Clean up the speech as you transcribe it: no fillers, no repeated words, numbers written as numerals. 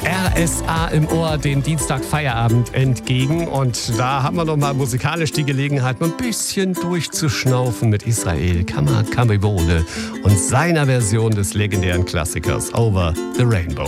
RSA im Ohr dem Dienstag-Feierabend entgegen. Und da haben wir noch mal musikalisch die Gelegenheit, ein bisschen durchzuschnaufen mit Israel Kammerkammerbohle und seiner Version des legendären Klassikers Over the Rainbow.